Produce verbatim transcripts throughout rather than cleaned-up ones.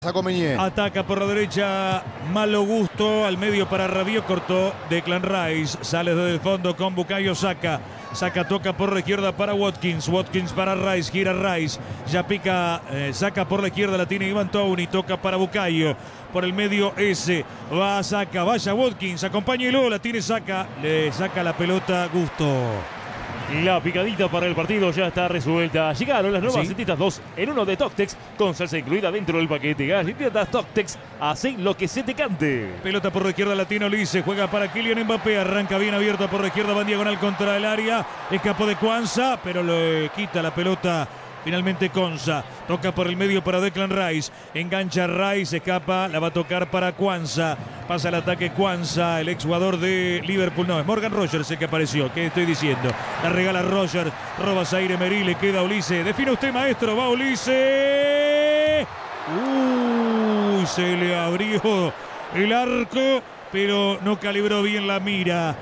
Sacó Meñé. Ataca por la derecha Malo Gusto, al medio para Rabiot, cortó Declan Rice, sale desde el fondo con Bukayo Saka. Saka toca por la izquierda para Watkins, Watkins para Rice, gira Rice, ya pica, eh, Saka por la izquierda, la tiene Ivan Toney, toca para Bukayo, por el medio S, va a Saka, vaya Watkins, acompáñelo, la tiene Saka, le saca la pelota Gusto. La picadita para el partido ya está resuelta. Llegaron las nuevas ¿Sí? galletitas dos en uno de Toctex con salsa incluida dentro del paquete. Galletitas Toctex, hacen lo que se te cante. Pelota por la izquierda, Latino Lice, juega para Kylian Mbappé, arranca bien abierto por la izquierda, va en diagonal contra el área, escapó de Kwanza, pero le quita la pelota finalmente Konsa, toca por el medio para Declan Rice, engancha Rice, escapa, la va a tocar para Kwanza, pasa el ataque Kwanza, el exjugador de Liverpool, no, es Morgan Rogers el que apareció, ¿qué estoy diciendo? La regala Rogers, roba Zaire Emery, le queda a Ulises, define usted maestro, va Ulises, uy, se le abrió el arco, pero no calibró bien la mira,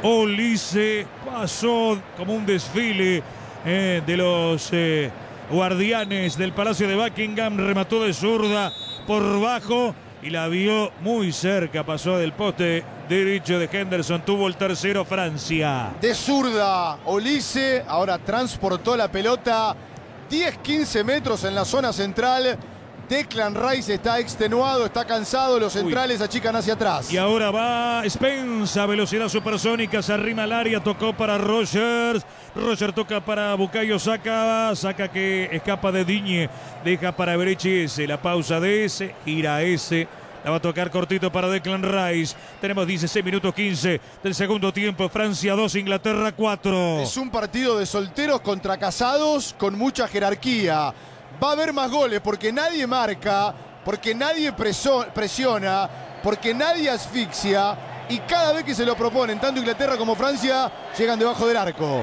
Ulises pasó como un desfile eh, de los... Eh, guardianes del Palacio de Buckingham, remató de zurda por bajo y la vio muy cerca, pasó del poste derecho de Henderson, tuvo el tercero Francia. De zurda, Olise ahora transportó la pelota diez quince metros en la zona central. Declan Rice está extenuado, está cansado, los centrales Uy. achican hacia atrás. Y ahora va Spence a velocidad supersónica, se arrima al área, tocó para Rogers. Roger toca para Bukayo Saka, Saka que escapa de Digne, deja para Brechi S, la pausa de S, gira S. La va a tocar cortito para Declan Rice. Tenemos dieciséis minutos quince del segundo tiempo. Francia dos, Inglaterra cuatro. Es un partido de solteros contra casados con mucha jerarquía. Va a haber más goles porque nadie marca, porque nadie preso, presiona, porque nadie asfixia. Y cada vez que se lo proponen, tanto Inglaterra como Francia, llegan debajo del arco.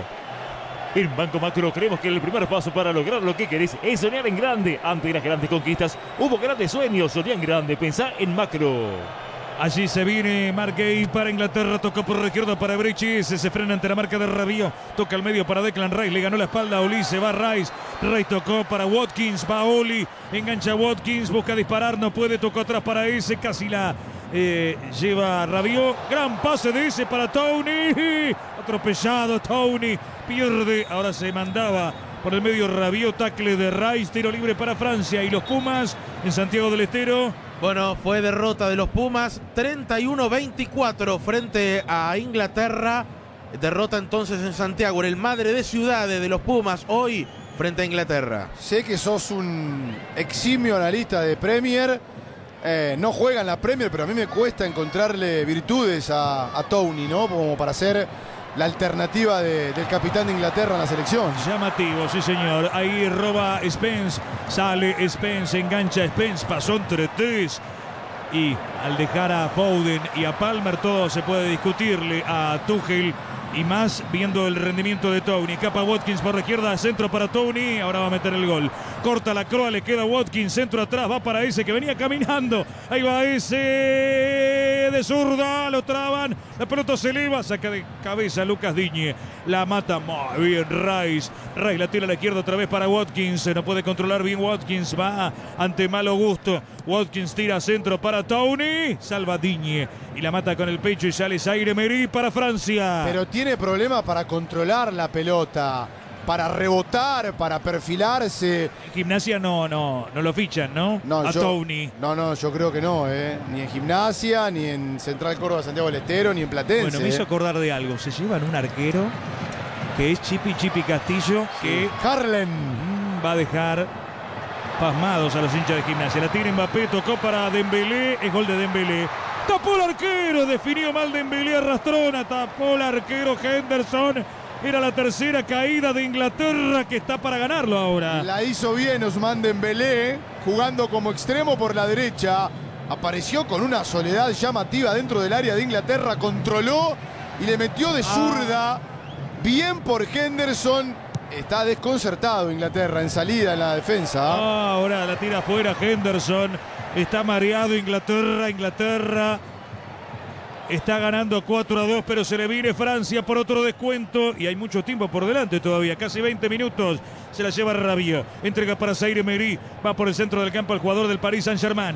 En Banco Macro creemos que el primer paso para lograr lo que querés es soñar en grande. Ante las grandes conquistas hubo grandes sueños, soñá en grande, pensá en macro. Allí se viene Margay para Inglaterra, tocó por la izquierda para Brechi, se, se frena ante la marca de Rabiot, toca al medio para Declan Rice, le ganó la espalda a Ulises, va Rice, Rice tocó para Watkins, va Oli, engancha Watkins, busca disparar, no puede, tocó atrás para ese, casi la eh, lleva Rabiot, gran pase de ese para Toney, atropellado Toney, pierde, ahora se mandaba por el medio Rabiot, tackle de Rice, tiro libre para Francia y los Pumas en Santiago del Estero. Bueno, fue derrota de los Pumas, treinta y uno veinticuatro frente a Inglaterra. Derrota entonces en Santiago, en el madre de ciudades de los Pumas, hoy frente a Inglaterra. Sé que sos un eximio analista de Premier. Eh, no juega en la Premier, pero a mí me cuesta encontrarle virtudes a, a Toney, ¿no? Como para ser la alternativa de, del capitán de Inglaterra en la selección. Llamativo, sí señor. Ahí roba Spence, sale Spence, engancha Spence, pasó entre tres. Y al dejar a Foden y a Palmer, todo se puede discutirle a Tuchel. Y más viendo el rendimiento de Toney. Capa Watkins por la izquierda, centro para Toney. Ahora va a meter el gol. Corta la croa, le queda Watkins, centro atrás, va para ese que venía caminando. Ahí va ese de zurda, lo traban. La pelota se eleva, saca de cabeza Lucas Digne. La mata muy bien Rice. Rice la tira a la izquierda otra vez para Watkins. No puede controlar bien Watkins, va ante Malo Gusto. Watkins tira centro para Toney. Salva Digne y la mata con el pecho y sale Zaire Emery para Francia. Pero tiene problemas para controlar la pelota, para rebotar, para perfilarse. Gimnasia no, no, no lo fichan, ¿no? No, a yo, Toney. No, no, yo creo que no, ¿eh? Ni en Gimnasia, ni en Central Córdoba Santiago del Estero, ni en Platense. Bueno, me hizo ¿eh? acordar de algo. Se llevan un arquero que es Chipi Chipi Castillo, que Harlem mm, va a dejar pasmados a los hinchas de Gimnasia. La tira Mbappé, tocó para Dembélé, es gol de Dembélé. Tapó el arquero, definió mal Dembélé, arrastrona, tapó el arquero Henderson. Era la tercera caída de Inglaterra que está para ganarlo ahora. La hizo bien Ousmane Dembélé, jugando como extremo por la derecha. Apareció con una soledad llamativa dentro del área de Inglaterra, controló y le metió de zurda. Ah. Bien por Henderson. Está desconcertado Inglaterra en salida en la defensa. Ah, ahora la tira afuera Henderson. Está mareado Inglaterra, Inglaterra Está ganando cuatro a dos, pero se le viene Francia por otro descuento y hay mucho tiempo por delante todavía, casi veinte minutos. Se la lleva Rabiot, entrega para Zaire Emery, va por el centro del campo el jugador del Paris Saint-Germain.